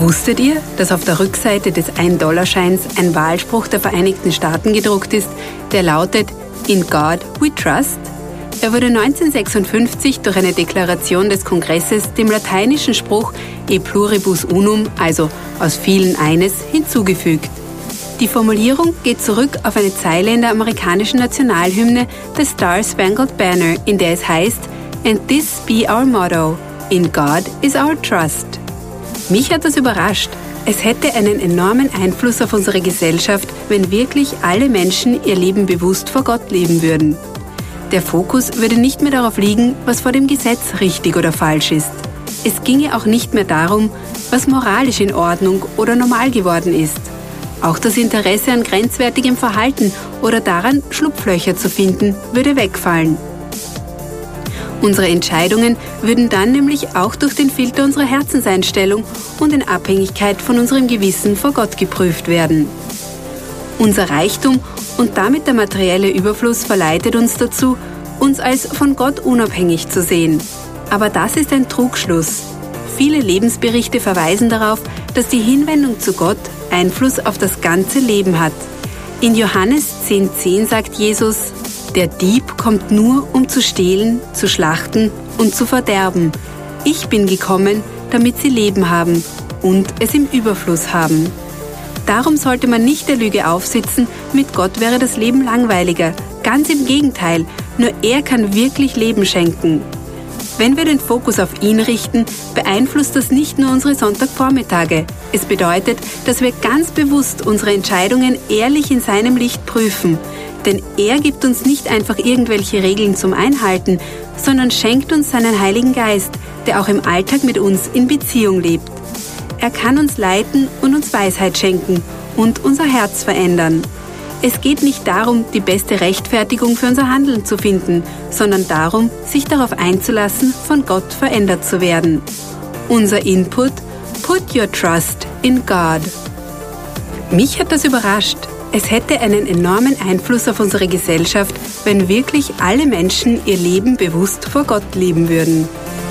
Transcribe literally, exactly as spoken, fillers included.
Wusstet ihr, dass auf der Rückseite des ein-Dollar-Scheins ein Wahlspruch der Vereinigten Staaten gedruckt ist, der lautet "In God we trust"? Er wurde neunzehnhundertsechsundfünfzig durch eine Deklaration des Kongresses dem lateinischen Spruch "E pluribus unum", also aus vielen eines, hinzugefügt. Die Formulierung geht zurück auf eine Zeile in der amerikanischen Nationalhymne, The Star-Spangled Banner, in der es heißt "And this be our motto, in God is our trust". Mich hat das überrascht. Es hätte einen enormen Einfluss auf unsere Gesellschaft, wenn wirklich alle Menschen ihr Leben bewusst vor Gott leben würden. Der Fokus würde nicht mehr darauf liegen, was vor dem Gesetz richtig oder falsch ist. Es ginge auch nicht mehr darum, was moralisch in Ordnung oder normal geworden ist. Auch das Interesse an grenzwertigem Verhalten oder daran, Schlupflöcher zu finden, würde wegfallen. Unsere Entscheidungen würden dann nämlich auch durch den Filter unserer Herzenseinstellung und in Abhängigkeit von unserem Gewissen vor Gott geprüft werden. Unser Reichtum und damit der materielle Überfluss verleitet uns dazu, uns als von Gott unabhängig zu sehen. Aber das ist ein Trugschluss. Viele Lebensberichte verweisen darauf, dass die Hinwendung zu Gott Einfluss auf das ganze Leben hat. In Johannes zehn zehn sagt Jesus: "Der Dieb kommt nur, um zu stehlen, zu schlachten und zu verderben. Ich bin gekommen, damit sie Leben haben und es im Überfluss haben." Darum sollte man nicht der Lüge aufsitzen, mit Gott wäre das Leben langweiliger. Ganz im Gegenteil, nur er kann wirklich Leben schenken. Wenn wir den Fokus auf ihn richten, beeinflusst das nicht nur unsere Sonntagvormittage. Es bedeutet, dass wir ganz bewusst unsere Entscheidungen ehrlich in seinem Licht prüfen. Denn er gibt uns nicht einfach irgendwelche Regeln zum Einhalten, sondern schenkt uns seinen Heiligen Geist, der auch im Alltag mit uns in Beziehung lebt. Er kann uns leiten und uns Weisheit schenken und unser Herz verändern. Es geht nicht darum, die beste Rechtfertigung für unser Handeln zu finden, sondern darum, sich darauf einzulassen, von Gott verändert zu werden. Unser Input: Put your trust in God. Mich hat das überrascht. Es hätte einen enormen Einfluss auf unsere Gesellschaft, wenn wirklich alle Menschen ihr Leben bewusst vor Gott leben würden.